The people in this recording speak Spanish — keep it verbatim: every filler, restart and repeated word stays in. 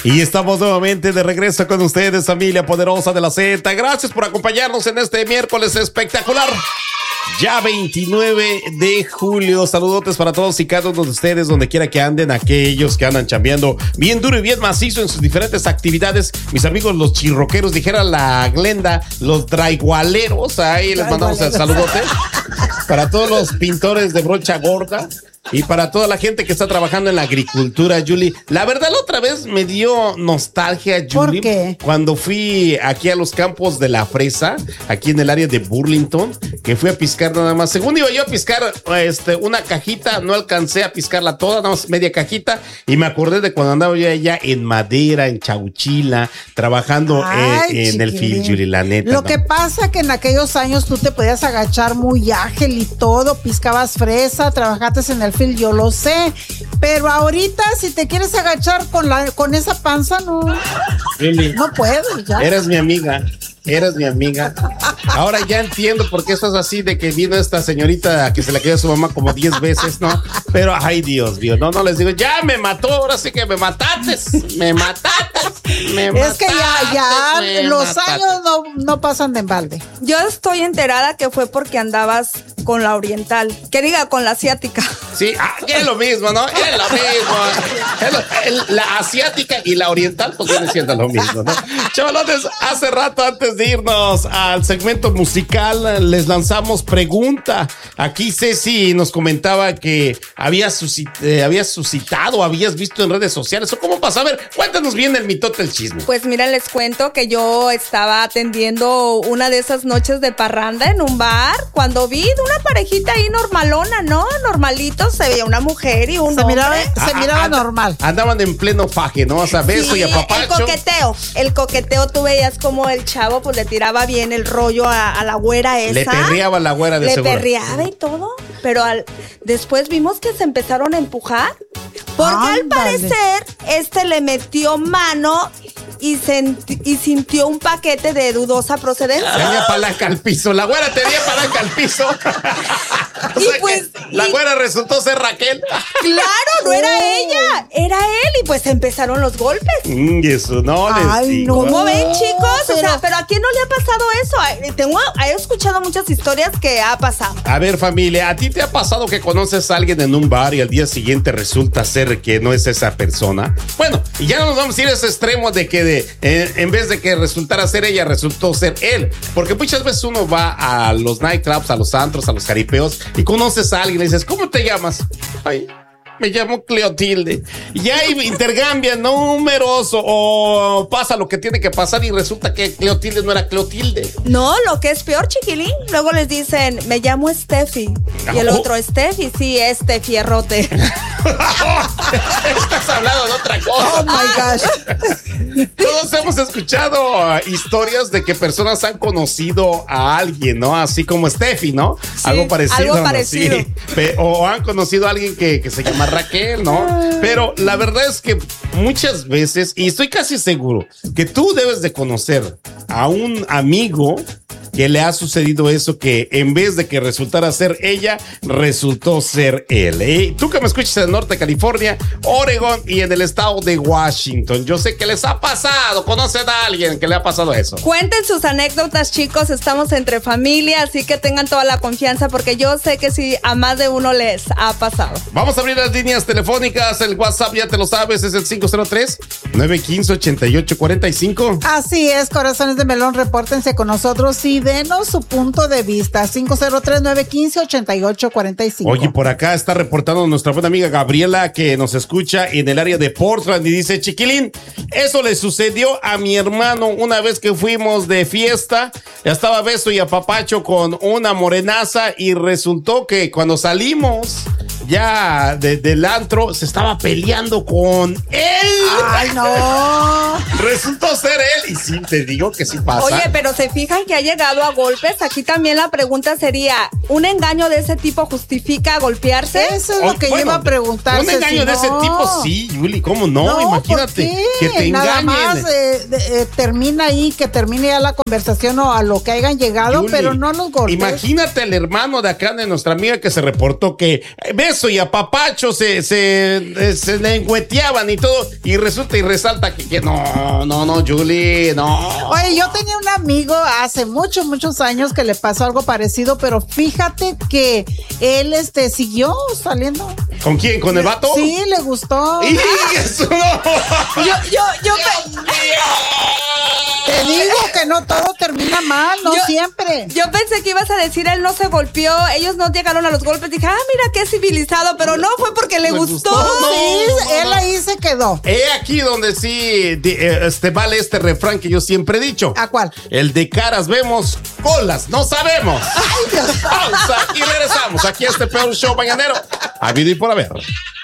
Y estamos nuevamente de regreso con ustedes, familia poderosa de la Z. Gracias por acompañarnos en este miércoles espectacular. Ya veintinueve de julio. Saludotes para todos y cada uno de ustedes, donde quiera que anden, aquellos que andan chambeando bien duro y bien macizo en sus diferentes actividades. Mis amigos los chirroqueros, dijera la Glenda, los draigualeros, ahí les mandamos el saludote. Para todos los pintores de brocha gorda. Y para toda la gente que está trabajando en la agricultura, Julie, la verdad la otra vez me dio nostalgia, Julie. ¿Por qué? Cuando fui aquí a los campos de la fresa, aquí en el área de Burlington, que fui a piscar nada más. Según iba yo a piscar este, una cajita, no alcancé a piscarla toda, nada más media cajita. Y me acordé de cuando andaba yo allá en Madera, en Chauchila, trabajando Ay, en, en el field, Julie, la neta. Lo no. que pasa que en aquellos años tú te podías agachar muy ágil y todo, piscabas fresa, trabajaste en el field, yo lo sé, pero ahorita si te quieres agachar con la con esa panza, no, Really? no puedes ya. Eres mi amiga, eres mi amiga. Ahora ya entiendo por qué estás así, de que vino esta señorita que se la quedó a su mamá como diez veces, ¿no? Pero, ay, Dios mío, no, no les digo, ya me mató, ahora sí que me mataste, me mataste, me mataste. Es que ya, ya, los mataste. años no, no pasan de embalde. Yo estoy enterada que fue porque andabas con la oriental, que diga, con la asiática. Sí, ah, es lo mismo, ¿no? Es lo mismo. Es lo, el, la asiática y la oriental, pues viene siendo lo mismo, ¿no? Chavalotes, hace rato, antes de irnos al segmento musical, les lanzamos pregunta. Aquí Ceci nos comentaba que habías suscit, eh, había suscitado, habías visto en redes sociales. ¿O cómo pasa? A ver, cuéntanos bien el mitote del chisme. Pues mira, les cuento que yo estaba atendiendo una de esas noches de parranda en un bar, cuando vi una parejita ahí normalona, ¿no? Normalito, se veía una mujer y un se hombre. Miraba, se Ah, miraba anda, normal. Andaban en pleno faje, ¿no? O sea, beso Sí, y apapacho. el coqueteo, el coqueteo, tú veías como el chavo pues le tiraba bien el rollo a, a la güera esa. Le perreaba la güera de Le seguro. perreaba y todo, pero al, después vimos que se empezaron a empujar, porque Ándale. al parecer este le metió mano y, senti- y sintió un paquete de dudosa procedencia. Tenía palanca al piso, la güera tenía palanca al piso. O Y sea pues, que la y- güera resultó ser Raquel. Claro, no era Oh. ella, era él, y pues empezaron los golpes. Mm, y eso no les Ay, digo. no. ¿Cómo ven, chicos? pero- O sea, pero ¿a quién no le ha pasado eso? Ay, Tengo, he escuchado muchas historias que ha pasado. A ver, familia, ¿a ti te ha pasado que conoces a alguien en un bar y al día siguiente resulta ser que no es esa persona? Bueno, y ya no nos vamos a ir a ese extremo de que de, eh, en vez de que resultara ser ella, resultó ser él. Porque muchas veces uno va a los nightclubs, a los antros, a los jaripeos y conoces a alguien y dices, ¿cómo te llamas? Ay, me llamo Cleotilde. Y ahí intercambian números o, o pasa lo que tiene que pasar y resulta que Cleotilde no era Cleotilde. No, lo que es peor, chiquilín. Luego les dicen, me llamo Steffi. Y el Oh. otro, Steffi, sí, este fierrote. Estás hablando de otra cosa. Oh my gosh. Todos hemos escuchado uh, historias de que personas han conocido a alguien, ¿no? Así como Steffi, ¿no? Sí, algo parecido. algo ¿no? parecido. Sí. Pe- o han conocido a alguien que, que se llama Raquel, ¿no? Pero la verdad es que muchas veces, y estoy casi seguro, que tú debes de conocer a un amigo que le ha sucedido eso, que en vez de que resultara ser ella, resultó ser él. ¿eh? Tú que me escuchas en Norte California, Oregon y en el estado de Washington, yo sé que les ha pasado, conocen a alguien que le ha pasado eso. Cuenten sus anécdotas, chicos. Estamos entre familia, así que tengan toda la confianza, porque yo sé que sí, a más de uno les ha pasado. Vamos a abrir las líneas telefónicas, el WhatsApp ya te lo sabes, es el cinco cero tres, nueve uno cinco, ocho ocho cuatro cinco. Así es, corazones de melón, repórtense con nosotros y denos su punto de vista. cinco cero tres, nueve uno cinco, ocho ocho cuatro cinco. Oye, por acá está reportando nuestra buena amiga Gabriela, que nos escucha en el área de Portland y dice, chiquilín, eso le sucedió a mi hermano una vez que fuimos de fiesta, estaba beso y apapacho con una morenaza y resultó que cuando salimos ya de, del antro se estaba peleando con él. Ay, no. resultó ser él. Y sí, te digo que sí pasa. Oye, pero se fijan que ha llegado a golpes. Aquí también la pregunta sería, ¿un engaño de ese tipo justifica golpearse? Eso es lo que bueno, yo iba a preguntar. Un engaño si de no. ese tipo, sí, Yuli, ¿cómo no? No, Imagínate ¿por qué? que te Nada engañen. más eh, de- eh, termina ahí, que termine ya la conversación o a lo que hayan llegado, Yuli, pero no los golpes. Imagínate al hermano de acá de nuestra amiga que se reportó que beso y apapacho se, se, eh, se le engüeteaban y todo, y resulta y resalta que, que no, no, no, Yuli, no. Oye, yo tenía un amigo hace muchos, muchos años que le pasó algo parecido, pero fíjate que él este siguió saliendo. ¿Con quién? ¿Con el vato? Sí, le gustó. ¡Y eso no! Yo, yo, yo, pe- Te digo que no todo termina mal, no Yo- siempre. yo pensé que ibas a decir, él no se golpeó, ellos no llegaron a los golpes. Dije, ah, mira qué civilizado, pero no, fue porque le Le gustó. gustó, no. Sí, él ahí se quedó. He aquí donde sí di- eh, este vale este refrán que yo siempre he dicho. ¿A cuál? El de caras vemos, colas no sabemos. Pausa y regresamos aquí a este peor show mañanero. Habido y por haber.